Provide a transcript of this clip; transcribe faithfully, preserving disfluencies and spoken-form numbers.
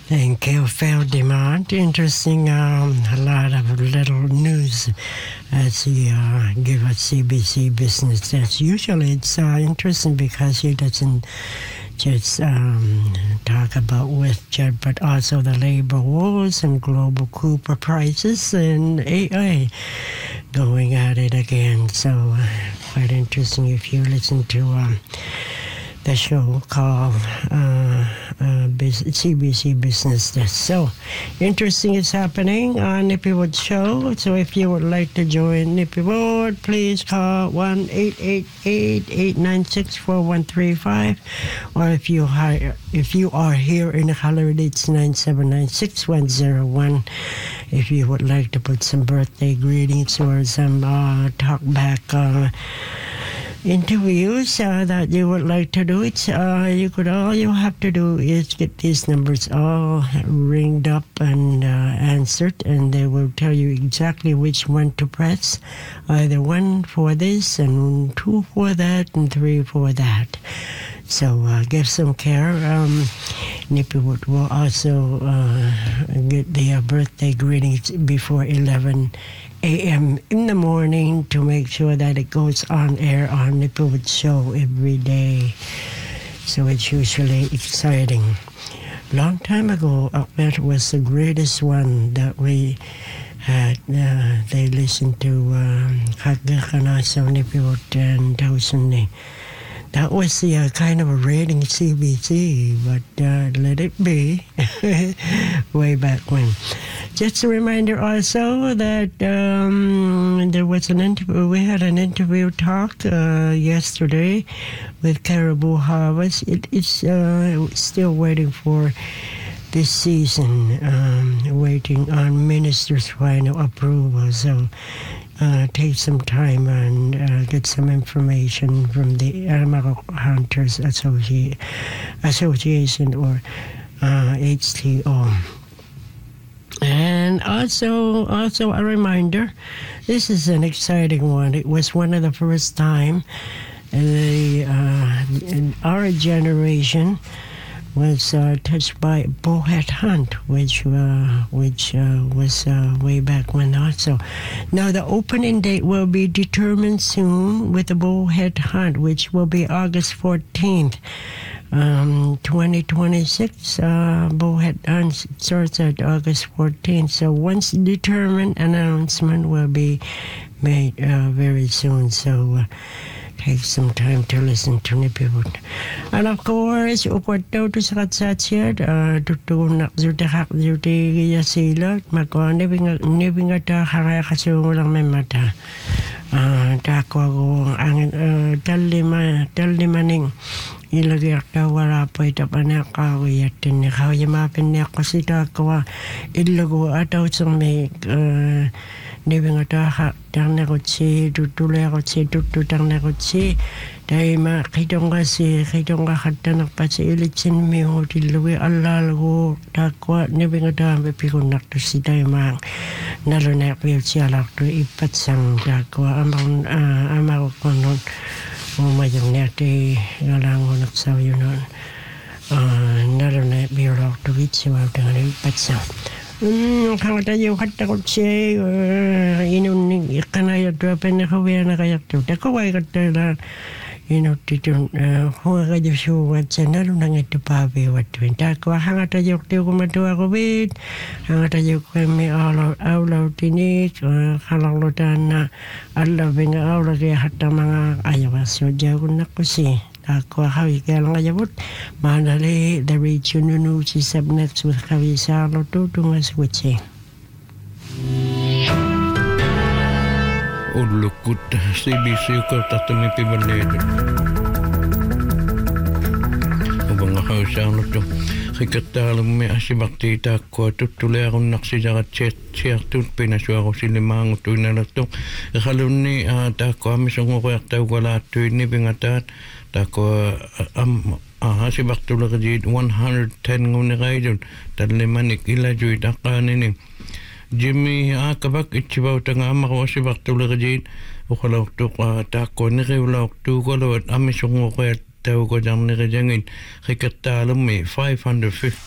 Thank you, Phil Demont. Interesting, um, a lot of little news as he uh, give us C B C Business Desk. Usually it's uh, interesting because he doesn't just um, talk about WestJet, but also the labor wars and global copper prices and A I going at it again. So uh, quite interesting if you listen to um, the show called uh, uh, C B C Business Desk. So, interesting is happening on Nippy Wood Show. So, if you would like to join Nippy Wood, please call one eight eight eight, eight nine six, four one three five. Or if you hire, if you are here in the Hollywood, it's nine seven nine, six one zero one. If you would like to put some birthday greetings or some uh, talk back uh, interviews uh, that you would like to do it, uh, you could all you have to do is get these numbers all ringed up and uh, answered, and they will tell you exactly which one to press, either one for this and two for that and three for that. So uh, give some care. Um, Nippy Wood will also uh, get their birthday greetings before eleven a.m. in the morning to make sure that it goes on air on Nippy Wood Show every day. So it's usually exciting. Long time ago, that was the greatest one that we had. Uh, they listened to Kagakanaso Nippy Wood and Tausuni. That was the uh, kind of a rating C B C, but uh, let it be way back when. Just a reminder also that um, there was an interview, we had an interview talk uh, yesterday with Caribou Harvest. It is uh, still waiting for this season, um, waiting on minister's final approval. So uh, take some time and uh, get some information from the Animal Hunters Associ- Association or uh, H T O. And also, also a reminder, this is an exciting one. It was one of the first time the uh, in our generation was uh, touched by bowhead hunt, which uh, which uh, was uh, way back when also. Now the opening date will be determined soon with the bowhead hunt, which will be August fourteenth. Um, twenty twenty-six, uh, bowhead hunt starts at August fourteenth. So once determined, announcement will be made uh, very soon. So uh, take some time to listen to Nippy Wood. And of course, ukwad daw to sa katsatsiyad, uh, tutunak zutakak zuti yasila, magwa nibing at haraya kasungulang may mata. Uh, takwa ko ang uh, talima, talimaning ilagay ako wala po ito pa na kawiyatin ni kawiyamapin niya ko si takwa ilago ataw sa may uh, nibing ata ha tang na ko si tutulay ako si tututang na ko si dahil makitong kasi kitong kakatanak pa si ilitsin mi ho tilawi alalago takwa nibing ata mapikon nakto si tayo mang nalonak piyo siya lakto ipatsang takwa amang uh, amang konon umayang nati ngalangon at sa yun nun nalonak piyo lakto itsi wala dengan ipatsang kang tayo katakot siya inun ikanayat wapan na kawaya na kayak to takaway katala inut titun hunga kayo suwat sa nalunang ito pabi watwin takwa hanga tayo tayo kumatuwa ko bit hanga tayo kami awlaw awlaw tinik kalanglutan na alawin nga awlaw kaya hatang mga ayawas so jagon na ko si Ako kawi kaya lang ayabot. Manali, the radio nunu si subnets with kawi sa loto tunga switching. Ulukut C B C ko tatami pibalet. Ubang ako sa ano to. Kikatalang may asibakti tako tutulay akong naksisakat siya tut pinaswa ako silimang utoy na lato. Kalun ni tako amisong ko kayak tao wala tuy ni bingatat. Tako am ah si baktula kajid one hundred ten ngune kaidon tadlimanik ila juit akanin Jimmy akabak itchibaw tanga amako si baktula kajid ukalaw to tako ni kulaw to kolawat amisong ko kaya tao ko jang ni kajangin kikatalam me five hundred fifty